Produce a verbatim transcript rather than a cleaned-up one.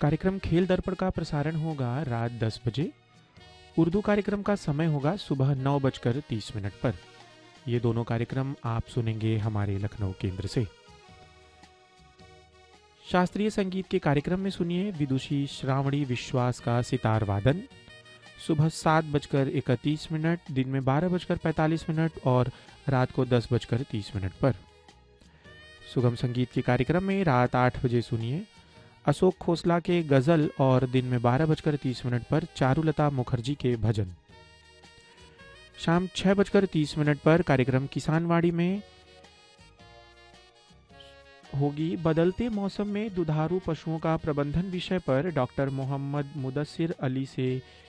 कार्यक्रम खेल दर्पण का प्रसारण होगा रात दस बजे। उर्दू कार्यक्रम का समय होगा सुबह नौ बजकर तीस मिनट पर। ये दोनों कार्यक्रम आप सुनेंगे हमारे लखनऊ केंद्र से। शास्त्रीय संगीत के कार्यक्रम में सुनिए विदुषी श्रावणी विश्वास का सितार वादन सुबह सात बजकर इकतीस मिनट, दिन में बारह बजकर पैंतालीस मिनट और रात को दस बजकर तीस मिनट पर। सुगम संगीत के कार्यक्रम में रात आठ बजे सुनिए अशोक खोसला के गजल और दिन में बारह बजकर तीस मिनट पर चारुलता मुखर्जी के भजन। शाम छह बजकर तीस मिनट पर कार्यक्रम किसानवाड़ी में होगी बदलते मौसम में दुधारू पशुओं का प्रबंधन विषय पर डॉक्टर मोहम्मद मुदस्सिर अली से